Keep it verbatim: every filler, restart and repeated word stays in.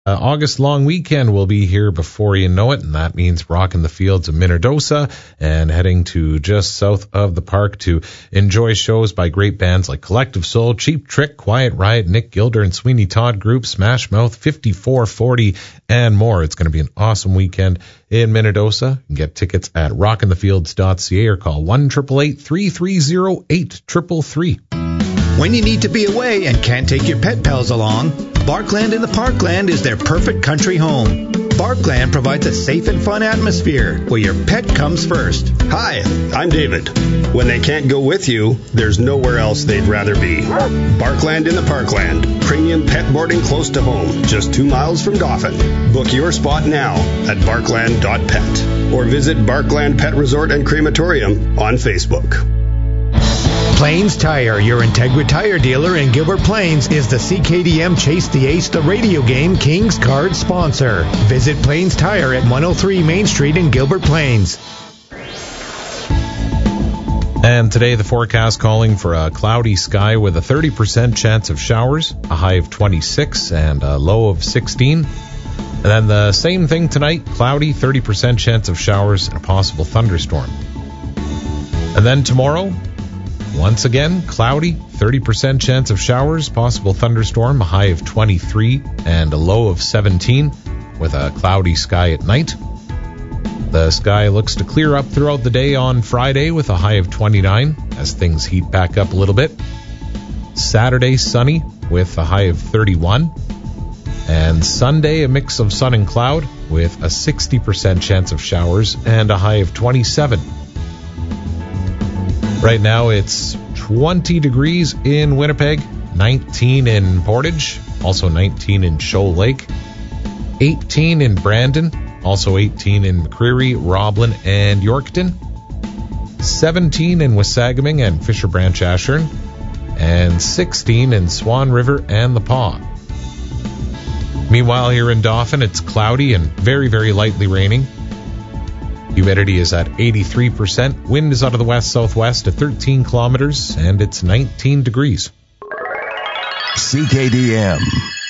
Uh, August long weekend will be here before you know it, and that means rocking the fields of Minnedosa and heading to just south of the park to enjoy shows by great bands like Collective Soul, Cheap Trick, Quiet Riot, Nick Gilder and Sweeney Todd Group, Smash Mouth, fifty-four forty, and more. It's going to be an awesome weekend in Minnedosa. You can get tickets at rockin the fields dot c a or call one eight eight eight, three three zero, eight three three three. When you need to be away and can't take your pet pals along, Barkland in the Parkland is their perfect country home. Barkland provides a safe and fun atmosphere where your pet comes first. Hi, I'm David. When they can't go with you, there's nowhere else they'd rather be. Barkland in the Parkland. Premium pet boarding close to home, just two miles from Dauphin. Book your spot now at barkland dot pet or visit Barkland Pet Resort and Crematorium on Facebook. Plains Tire, your Integra Tire dealer in Gilbert Plains, is the C K D M Chase the Ace the radio game Kings card sponsor. Visit Plains Tire at one oh three Main Street in Gilbert Plains. And today the forecast calling for a cloudy sky with a thirty percent chance of showers, a high of twenty-six and a low of sixteen. And then the same thing tonight, cloudy, thirty percent chance of showers and a possible thunderstorm. And then tomorrow, once again, cloudy, thirty percent chance of showers, possible thunderstorm, a high of twenty-three and a low of seventeen, with a cloudy sky at night. The sky looks to clear up throughout the day on Friday with a high of twenty-nine as things heat back up a little bit. Saturday, sunny with a high of thirty-one. And Sunday, a mix of sun and cloud with a sixty percent chance of showers and a high of twenty-seven. Right now it's twenty degrees in Winnipeg, nineteen in Portage, also nineteen in Shoal Lake, eighteen in Brandon, also eighteen in McCreary, Roblin, and Yorkton, seventeen in Wasagaming and Fisher Branch Ashern, and sixteen in Swan River and The Paw. Meanwhile, here in Dauphin, it's cloudy and very, very lightly raining. Humidity is at eighty-three percent. Wind is out of the west-southwest at thirteen kilometers, and it's nineteen degrees. C K D M.